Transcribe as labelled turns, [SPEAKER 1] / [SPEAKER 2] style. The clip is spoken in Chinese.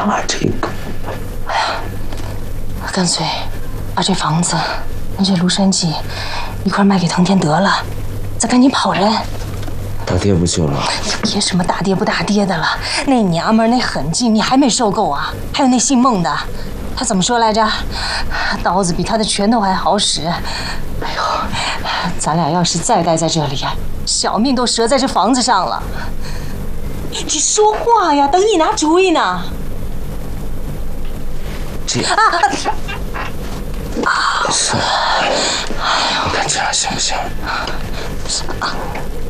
[SPEAKER 1] 怕这个。
[SPEAKER 2] 哎呀，干脆把这房子跟这庐山记一块卖给藤田得了，再赶紧跑人。
[SPEAKER 1] 大爹不救了？
[SPEAKER 2] 别什么大爹不大爹的了，那娘们儿那狠劲你还没受够啊？还有那姓孟的，他怎么说来着？刀子比他的拳头还好使。哎呦，咱俩要是再待在这里，小命都折在这房子上了。你说话呀，等你拿主意呢。
[SPEAKER 1] 这样是，你看这样行不行？